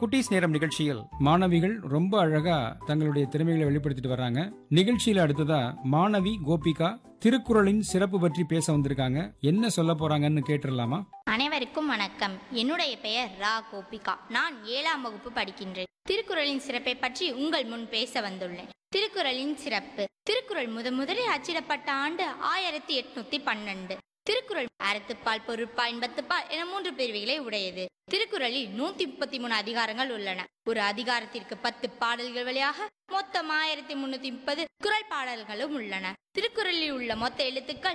குட்டீஸ் நேரம் நிகழ்ச்சியில் மாணவிகள் ரொம்ப அழகா தங்களுடைய திறமைகளை வெளிப்படுத்திட்டு வர்றாங்க. நிகழ்ச்சியில அடுத்ததா மாணவி கோபிகா திருக்குறளின் சிறப்பு பற்றி பேச வந்திருக்காங்க. என்ன சொல்ல போறாங்கன்னு கேட்டுடலாமா? அனைவருக்கும் வணக்கம். என்னுடைய பெயர் ரா கோபிகா. நான் 7ஆம் வகுப்பு படிக்கின்றேன். திருக்குறளின் சிறப்பை பற்றி உங்கள் முன் பேச வந்துள்ளேன். திருக்குறளின் சிறப்பு. திருக்குறள் முதலில் அச்சிடப்பட்ட ஆண்டு 1812. திருக்குறள் அறத்துப்பால், பொருட்பால், இன்பத்துப்பால் என 3 பிரிவுகளை உடையது. திருக்குறளில் 133 அதிகாரங்கள் உள்ளன. ஒரு அதிகாரத்திற்கு 10 பாடல்கள் வழியாக மொத்தம் 1330 குறள் பாடல்களும் உள்ளன. திருக்குறளில் உள்ள மொத்த எழுத்துக்கள்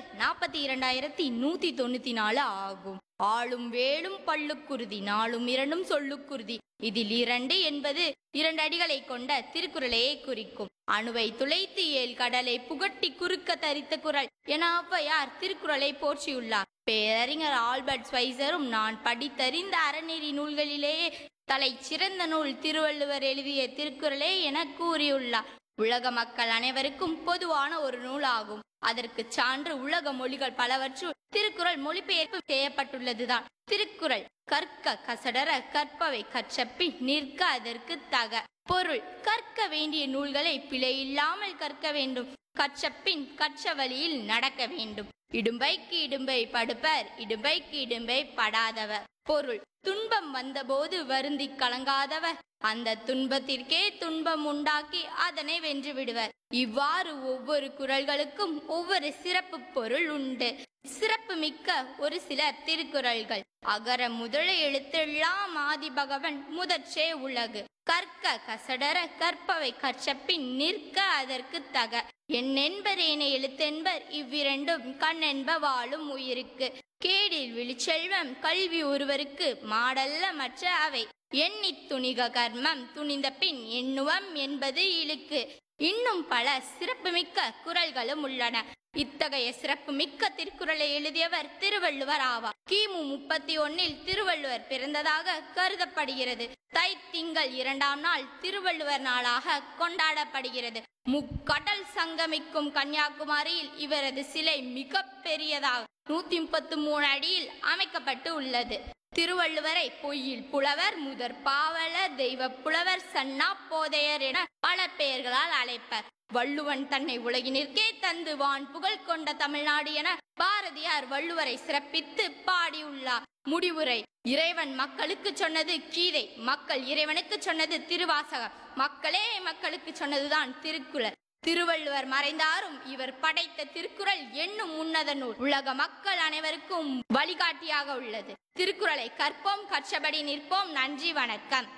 42,194 ஆகும். ஆளும் வேலும் பல்லுக்குருதி, நாளும் 2 சொல்லுக்குருதி. இதில் 2 என்பது 2 அடிகளை கொண்ட திருக்குறளையே குறிக்கும். அணுவை துளைத்து 7 கடலை புகட்டி குறுக்க தரித்த குறள் என ஔவையார் திருக்குறளை போற்றியுள்ளார். பேரறிஞர் ஆல்பர்ட் ஸ்வைசரும் நான் படித்தறிந்த அறநெறி நூல்களிலேயே தலை சிறந்த நூல் திருவள்ளுவர் எழுதிய திருக்குறளே என கூறியுள்ளார். உலக மக்கள் அனைவருக்கும் பொதுவான ஒரு நூலாகும். அதற்கு சான்று உலக மொழிகள் பலவற்றுள் திருக்குறள் மொழிபெயர்ப்பு செய்யப்பட்டுள்ளதுதான். திருக்குறள் கற்க கசடர கற்பவை கற்றபின் நிற்க அதற்கு தக. பொருள்: கற்க வேண்டிய நூல்களை பிழையில்லாமல் கற்க வேண்டும். கற்றபின் கற்ற வழியில் நடக்க வேண்டும். இடும்பைக்கு இடும்பை படுப்பர், இடும்பைக்கு இடும்பை படாதவர். பொருள்: துன்பம் வந்தபோது வருந்தி கலங்காதவர் அந்த துன்பத்திற்கே துன்பம் உண்டாக்கி அதனை வென்று விடுவர். இவ்வாறு ஒவ்வொரு குறள்களுக்கும் ஒவ்வொரு சிறப்பு பொருள் உண்டு. சிறப்பு மிக்க ஒரு சில திருக்குறள்கள். அகர முதல எழுத்தெல்லாம் ஆதி பகவன் முதற்றே உலகு. கற்க கசடர கற்பவை கற்றபின் நிற்க அதற்கு தக. எண்ணென்பர் ஏனை எழுத்தென்பர் இவ்விரண்டும் கண்ணென்ப வாழும் உயிருக்கு. கேடில் விழிச்செல்வம் கல்வி ஒருவருக்கு மாடல்ல மற்ற அவை. எண்ணித் துணிக கர்மம் துணிந்த பின் எண்ணுவம் என்பது இழுக்கு. இன்னும் பல சிறப்புமிக்க குறள்களும் உள்ளன. இத்தகைய சிறப்புமிக்க திருக்குறளை எழுதியவர் திருவள்ளுவர் ஆவார். கிமு 31 திருவள்ளுவர் பிறந்ததாக கருதப்படுகிறது. தை திங்கள் 2ஆம் நாள் திருவள்ளுவர் நாளாக கொண்டாடப்படுகிறது. முக்கடல் சங்கமிக்கும் கன்னியாகுமரியில் இவரது சிலை மிக பெரியதாக 133 அடியில் அமைக்கப்பட்டு உள்ளது. திருவள்ளுவரை பொய்யில் புலவர், முதற் பாவலர், தெய்வ புலவர், சன்னா போதையர் என பல பெயர்களால் அழைப்பர். வள்ளுவன் தன்னை உலகினிற்கே தந்து வான் புகழ் கொண்ட தமிழ்நாடு என பாரதியார் வள்ளுவரை சிறப்பித்து பாடியுள்ளார். முடிவுரை: இறைவன் மக்களுக்கு சொன்னது கீதை, மக்கள் இறைவனுக்கு சொன்னது திருவாசகம், மக்களே மக்களுக்கு சொன்னதுதான் திருக்குறள். திருவள்ளுவர் மறைந்தாரும் இவர் படைத்த திருக்குறள் என்னும் உன்னத நூல் உலக மக்கள் அனைவருக்கும் வழிகாட்டியாக உள்ளது. திருக்குறளை கற்போம், கற்றபடி நிற்போம். நன்றி, வணக்கம்.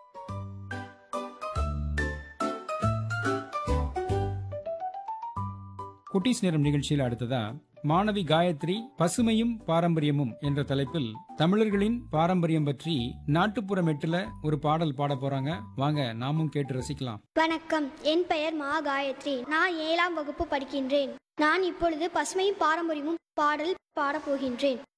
குட்டீஸ் நேரம் நிகழ்ச்சியில் அடுத்ததா மாணவி காயத்ரி பசுமையும் பாரம்பரியமும் என்ற தலைப்பில் தமிழர்களின் பாரம்பரியம் பற்றி நாட்டுப்புற மெட்டுல ஒரு பாடல் பாட போறாங்க. வாங்க நாமும் கேட்டு ரசிக்கலாம். வணக்கம், என் பெயர் மா காயத்ரி. நான் 7ஆம் வகுப்பு படிக்கின்றேன். நான் இப்பொழுது பசுமையும் பாரம்பரியமும் பாடல் பாடப் போகின்றேன்.